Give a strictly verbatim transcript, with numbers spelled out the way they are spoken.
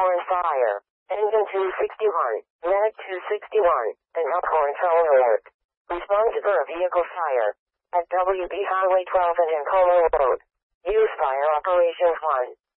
Elkhorn Fire. Engine two sixty-one, Medic two sixty-one, and Elkhorn Toll Alert. Respond to a vehicle fire at W B Highway twelve and Encoma Road. Use Fire Operations one.